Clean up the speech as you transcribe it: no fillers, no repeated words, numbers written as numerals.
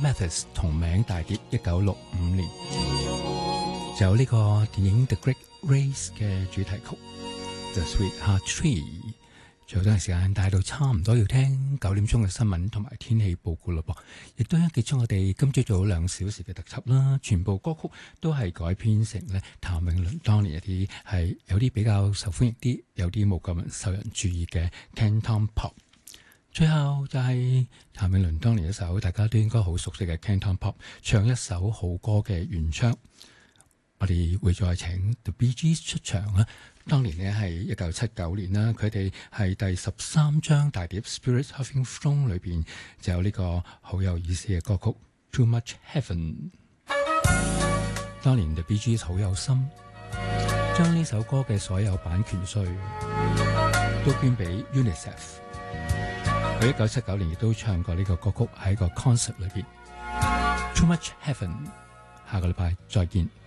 Mathis 同名大碟1965年，就有呢個電影 The Great Race 嘅主題曲 The Sweetheart Tree。最後嗰陣時間帶到差唔多要聽9點鐘嘅新聞同埋天氣報告咯噃，亦都結束我哋今朝早2小時嘅特輯啦。全部歌曲都係改編成咧譚詠麟當年一啲係有啲比較受歡迎啲，有啲冇咁受人注意嘅 Canton Pop。最後就係譚詠麟當年一首大家都應該好熟悉嘅 Canton Pop， 唱一首好歌嘅原唱。我哋會再請 The Bee Gees 出場啦。當年呢係1979年啦，佢哋係第13張大碟 Spirit Having Flown 裏邊就有呢個好有意思嘅歌曲 Too Much Heaven。當年 The Bee Gees 好有心，將呢首歌嘅所有版權稅都捐俾 UNICEF。佢1979年亦都唱過呢個歌曲喺個 concert 裏邊 Too Much Heaven。下個禮拜再見。